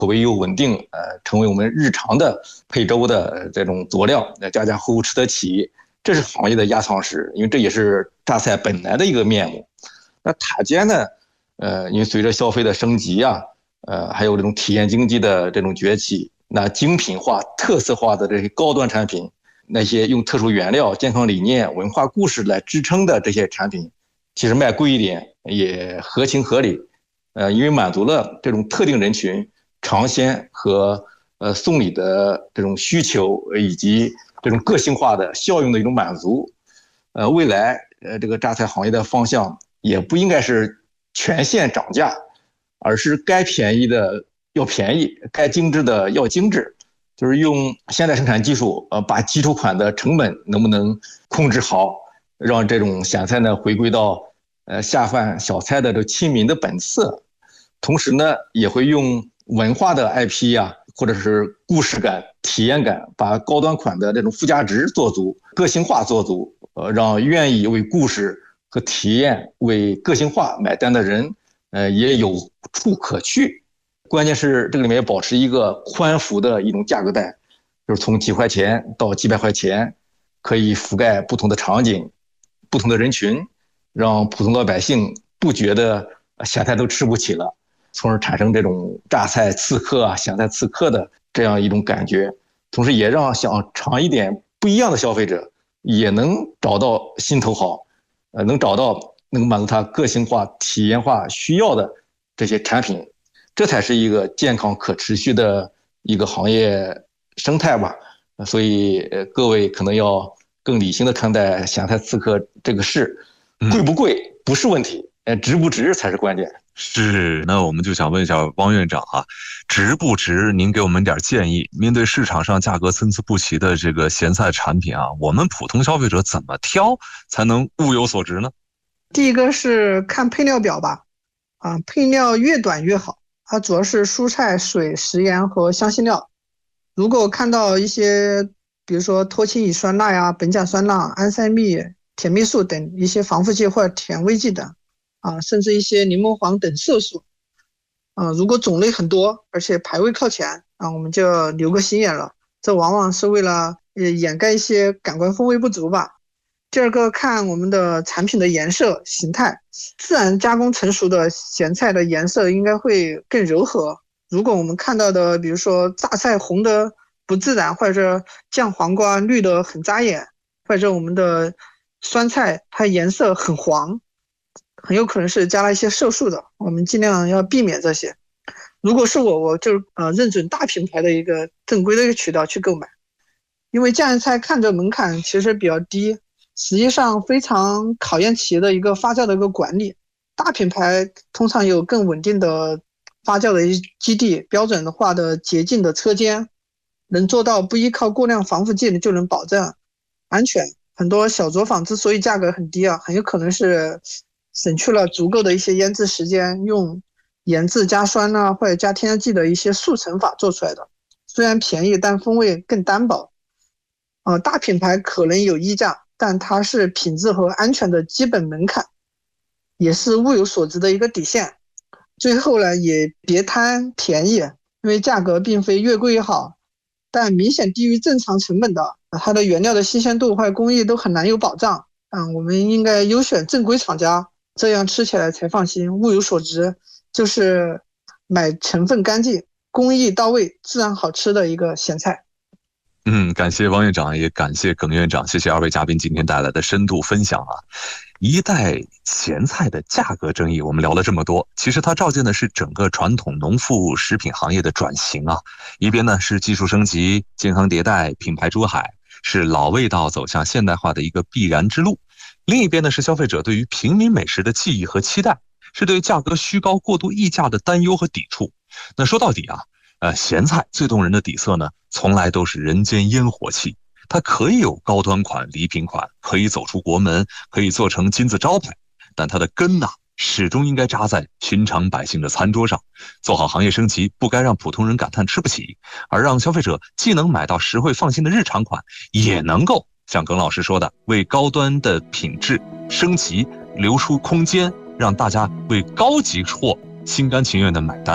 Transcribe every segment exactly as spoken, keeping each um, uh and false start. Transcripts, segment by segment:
口味又稳定，呃，成为我们日常的配粥的这种佐料，家家户户吃得起。这是行业的压舱石，因为这也是榨菜本来的一个面目。那塔尖呢，呃，因为随着消费的升级啊，呃，还有这种体验经济的这种崛起，那精品化、特色化的这些高端产品，那些用特殊原料、健康理念、文化故事来支撑的这些产品，其实卖贵一点也合情合理。呃，因为满足了这种特定人群尝鲜和呃送礼的这种需求，以及这种个性化的效用的一种满足。呃，未来呃这个榨菜行业的方向也不应该是全线涨价，而是该便宜的要便宜，该精致的要精致，就是用现代生产技术，呃，把基础款的成本能不能控制好，让这种咸菜呢回归到呃下饭小菜的这亲民的本色。同时呢，也会用文化的 I P 啊，或者是故事感、体验感，把高端款的这种附加值做足，个性化做足，呃，让愿意为故事和体验、为个性化买单的人，呃，也有处可去。关键是这个里面要保持一个宽幅的一种价格带，就是从几块钱到几百块钱，可以覆盖不同的场景、不同的人群，让普通老百姓不觉得咸菜都吃不起了，从而产生这种榨菜刺客啊、咸菜刺客的这样一种感觉。同时也让想尝一点不一样的消费者也能找到心头好，呃，能找到能满足他个性化、体验化需要的这些产品，这才是一个健康可持续的一个行业生态吧。所以，呃，各位可能要更理性的看待咸菜刺客这个事，贵不贵不是问题，呃，值不值才是关键。 是，那我们就想问一下汪院长啊，值不值？您给我们点建议。面对市场上价格参差不齐的这个咸菜产品啊，我们普通消费者怎么挑才能物有所值呢？ 第一个是看配料表吧，啊，配料越短越好，它主要是蔬菜、水、食盐和香辛料。如果看到一些，比如说脱氢乙酸钠呀、苯甲酸钠、安赛蜜、甜蜜素等一些防腐剂或者甜味剂等，啊，甚至一些柠檬黄等色素，啊，如果种类很多，而且排位靠前，啊，我们就留个心眼了。这往往是为了呃掩盖一些感官风味不足吧。第二个，看我们的产品的颜色形态，自然加工成熟的咸菜的颜色应该会更柔和。如果我们看到的，比如说榨菜红的不自然，或者酱黄瓜绿的很扎眼，或者我们的酸菜它颜色很黄，很有可能是加了一些色素的，我们尽量要避免这些。如果是我，我就呃认准大品牌的一个正规的一个渠道去购买，因为酱菜看着门槛其实比较低，实际上非常考验企业的一个发酵的一个管理。大品牌通常有更稳定的发酵的基地，标准化的洁净的车间，能做到不依靠过量防腐剂就能保证安全。很多小作坊之所以价格很低啊，很有可能是省去了足够的一些腌制时间，用盐渍加酸啊或者加添加剂的一些速成法做出来的，虽然便宜但风味更单薄。呃，大品牌可能有溢价，但它是品质和安全的基本门槛，也是物有所值的一个底线。最后呢，也别贪便宜，因为价格并非越贵越好，但明显低于正常成本的，它的原料的新鲜度或者工艺都很难有保障。嗯，我们应该优选正规厂家，这样吃起来才放心，物有所值，就是买成分干净、工艺到位、自然好吃的一个咸菜。 嗯，感谢汪院长，也感谢耿院长，谢谢二位嘉宾今天带来的深度分享啊！一代咸菜的价格争议，我们聊了这么多，其实它照见的是整个传统农副食品行业的转型啊。一边呢是技术升级、健康迭代、品牌出海，是老味道走向现代化的一个必然之路；另一边呢是消费者对于平民美食的记忆和期待，是对价格虚高、过度溢价的担忧和抵触。那说到底啊，呃，咸菜最动人的底色呢，从来都是人间烟火气。它可以有高端款、礼品款，可以走出国门，可以做成金字招牌，但它的根呐、啊，始终应该扎在寻常百姓的餐桌上。做好行业升级，不该让普通人感叹吃不起，而让消费者既能买到实惠放心的日常款，也能够像耿老师说的，为高端的品质升级留出空间，让大家为高级货心甘情愿的买单。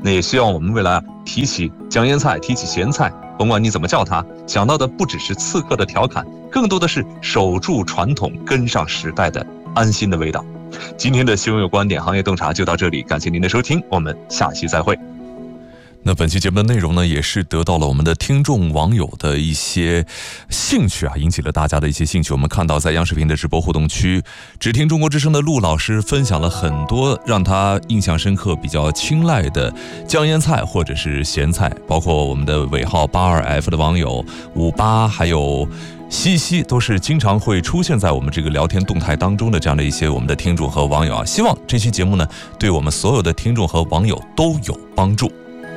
那也希望我们未来啊，提起江腌菜，提起咸菜，甭管你怎么叫它，想到的不只是刺客的调侃，更多的是守住传统、跟上时代的安心的味道。今天的新闻有观点行业洞察就到这里，感谢您的收听，我们下期再会。 那本期节目的内容呢，也是得到了我们的听众网友的一些兴趣啊，引起了大家的一些兴趣。我们看到在央视频的直播互动区，只听中国之声的陆老师分享了很多让他印象深刻、比较青睐的江腌菜或者是咸菜，包括我们的尾号八二 F 的网友五八，还有西西，都是经常会出现在我们这个聊天动态当中的这样的一些我们的听众和网友啊。希望这期节目呢，对我们所有的听众和网友都有帮助。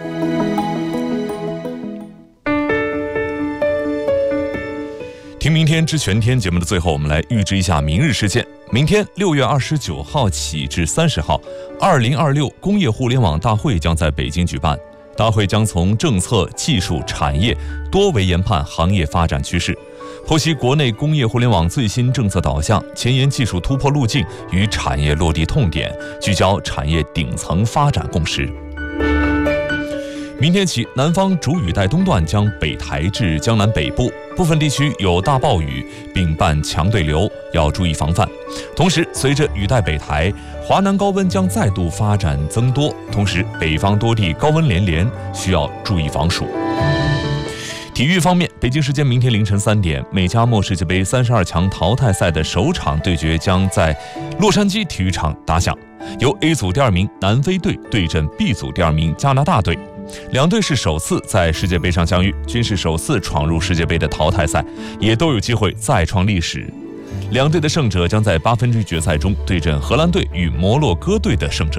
听明天知全天节目的最后，我们来预知一下明日事件。明天六月二十九号起至三十号，二零二六工业互联网大会将在北京举办。大会将从政策、技术、产业多维研判行业发展趋势，剖析国内工业互联网最新政策导向、前沿技术突破路径与产业落地痛点，聚焦产业顶层发展共识。明天起，南方主雨带东段将北抬至江南北部，部分地区有大暴雨，并伴强对流，要注意防范。同时，随着雨带北抬，华南高温将再度发展增多，同时北方多地高温连连，需要注意防暑。体育方面，北京时间明天凌晨三点，美加墨世界杯三十二强淘汰赛的首场对决将在洛杉矶体育场打响，由 A 组第二名南非队对阵 B 组第二名加拿大队。两队是首次在世界杯上相遇，均是首次闯入世界杯的淘汰赛，也都有机会再创历史。两队的胜者将在八分之一决赛中对阵荷兰队与摩洛哥队的胜者。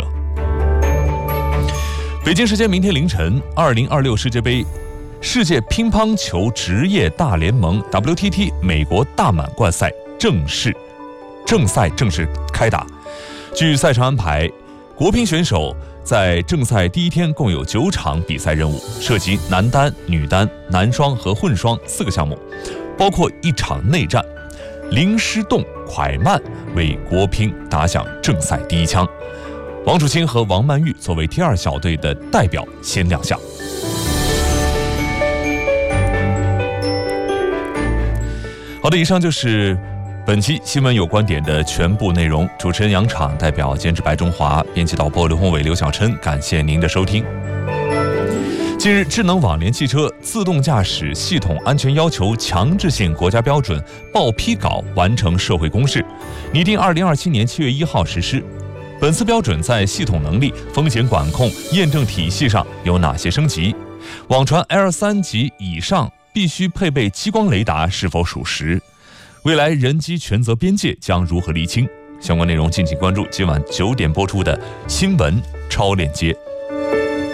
北京时间明天凌晨，二零二六世界杯世界乒乓球职业大联盟 W T T 美国大满贯赛正式正赛正式开打。据赛程安排，国乒选手在正赛第一天共有九场比赛任务，涉及男单、女单、男双和混双四个项目，包括一场内战。林诗栋、蒯曼为国乒打响正赛第一枪，王楚钦和王曼玉作为第二小队的代表先亮相。好的，以上就是本期新闻有观点的全部内容。主持人杨昶，代表监制白中华，编辑导播刘宏伟、刘小琛，感谢您的收听。近日，智能网联汽车自动驾驶系统安全要求强制性国家标准报批稿完成社会公示，拟定二零二七年七月一号实施。本次标准在系统能力、风险管控、验证体系上有哪些升级？网传 L 三 级以上必须配备激光雷达是否属实？未来人机权责边界将如何厘清？相关内容敬请关注今晚九点播出的新闻超链接。